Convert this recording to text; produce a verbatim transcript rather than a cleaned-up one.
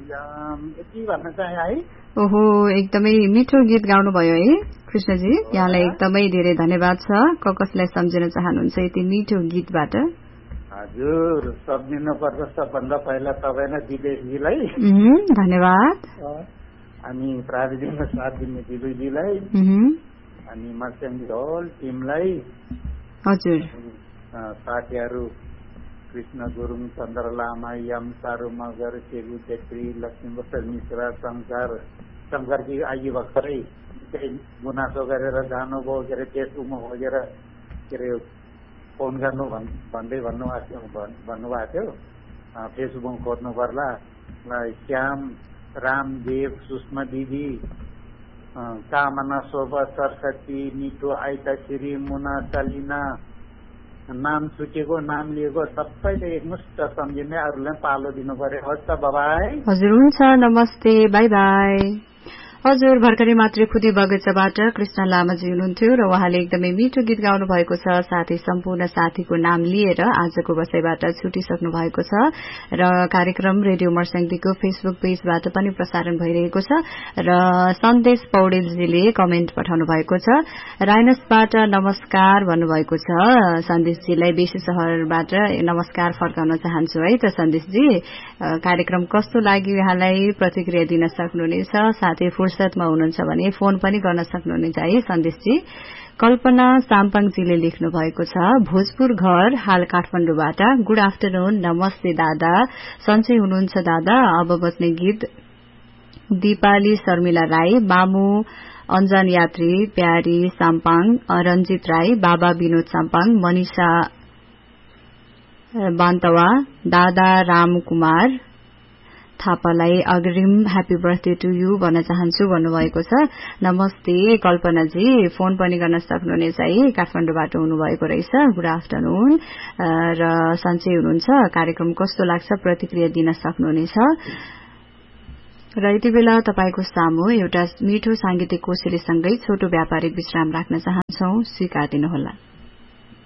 यति भन्न चाहे है। ओहो, एकदमै मिठो गीत गाउनुभयो है कृष्णजी, यहाँलाई एकदमै धेरै धन्यवाद छ। क कसलाई सम्झिन चाहनुहुन्छ यति मिठो गीतबाट? हजुर, सम्झिनु पर्छ सबभन्दा पहिला तपाईँलाई दिपेशजीलाई धन्यवाद, अनि प्राविधिकमा साथ दिने दिदुजीलाई, अनि मर्स्याङ होल टिमलाई, हजुर साथीहरू कृष्ण गुरुङ, चन्द्र लामा, यम सारू मगर, सेगु छेत्री, लक्ष्मी बस्तर मिश्रा, शङ्कर शङ्करजी आइयो भर्खरै केही गुनासो गरेर जानुभयो, के अरे फेसबुकमा खोजेर के अरे फोन गर्नु भन्दै भन्नुभएको भन्नुभएको थियो, फेसबुकमा खोज्नु पर्ला। श्याम, रामदेव, सुषमा दिदी, कामना, शोभा, सरस्वती, मिठो, आइता, श्री, मुना, सलिना, नाम छुटेको नाम लिएको सबैले एकमुष्ट सम्झिने, अरूलाई पालो दिनु पर्यो। हस् त, बाई। हजुर, हुन्छ, नमस्ते, बाई बाई। हजुर, भर्खरै मात्रै खुदी बगैँचाबाट कृष्ण लामाजी हुनुहुन्थ्यो र उहाँले एकदमै मिठो गीत गाउनु भएको छ। साथै सम्पूर्ण साथीको नाम लिएर आजको बसाइबाट छुटिसक्नु भएको छ र कार्यक्रम रेडियो मर्स्याङदीको फेसबुक पेजबाट पनि प्रसारण भइरहेको छ। र सन्देश पौडेलजीले कमेन्ट पठाउनु भएको छ। राइनसबाट नमस्कार भन्नुभएको छ। सन्देशजीलाई बेसी शहरबाट नमस्कार फर्काउन चाहन्छु है त सन्देशजी। कार्यक्रम कस्तो लाग्यो यहाँलाई प्रतिक्रिया दिन सक्नुहुनेछ। साथै फुर्सदमा हुनुहुन्छ भने फोन पनि गर्न सक्नुहुनेछ है सन्देशजी। कल्पना साम्पाङजीले लेख्नु भएको छ, भोजपुर घर, हाल काठमाडौँबाट। गुड आफ्टरनुन, नमस्ते दादा, सन्चै हुनुहुन्छ दादा? अब बज्ने गीत दिपाली शर्मिला राई, मामु अञ्जन यात्री, प्यारी साम्पाङ, रञ्जित राई, बाबा विनोद साम्पाङ, मनिषा बान्तवा, दादा राम कुमार थापालाई अग्रिम ह्यापी बर्थडे टु यू भन्न चाहन्छु भन्नुभएको छ। नमस्ते कल्पनाजी, फोन पनि गर्न सक्नुहुनेछ है, काठमाडौँबाट हुनुभएको रहेछ। गुड आफ्टरनुन र सन्चै हुनुहुन्छ? कार्यक्रम कस्तो लाग्छ प्रतिक्रिया दिन सक्नुहुनेछ। र यति बेला तपाईको सामु एउटा मिठो सांगीतिक कोसेलीसँगै छोटो व्यापारिक विश्राम राख्न चाहन्छौ, स्वीकार दिनुहोला।